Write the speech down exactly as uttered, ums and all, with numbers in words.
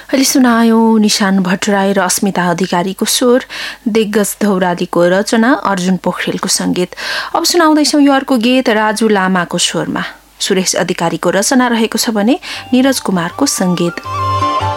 अहिले सुनायो निशान भट्टराई र अस्मिता अधिकारीको स्वर, दिग्गज धौरालीको रचना, अर्जुन पोखरेलको संगीत। अब सुनाउँदैछौँ यो अर्को गीत राजु लामाको स्वरमा। सुरेश अधिकारीको रचना रहेको छ भने नीरज कुमारको संगीत।